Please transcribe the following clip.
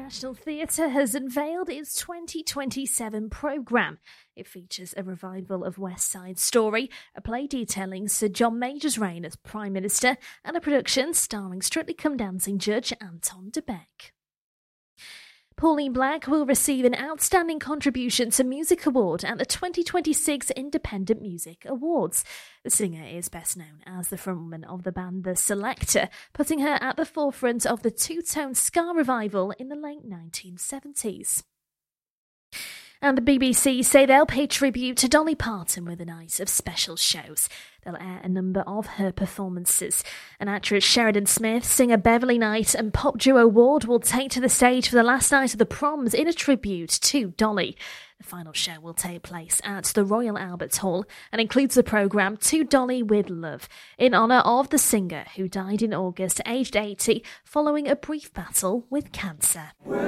National Theatre has unveiled its 2027 programme. It features a revival of West Side Story, a play detailing Sir John Major's reign as Prime Minister, and a production starring Strictly Come Dancing judge Anton de Beck. Pauline Black will receive an Outstanding Contribution to Music Award at the 2026 Independent Music Awards. The singer is best known as the frontwoman of the band The Selecter, putting her at the forefront of the two-tone ska revival in the late 1970s. And the BBC say they'll pay tribute to Dolly Parton with a night of special shows. They'll air a number of her performances. And actress Sheridan Smith, singer Beverly Knight and pop duo Ward will take to the stage for the last night of the Proms in a tribute to Dolly. The final show will take place at the Royal Albert Hall and includes the programme To Dolly with Love, in honour of the singer who died in August aged 80 following a brief battle with cancer.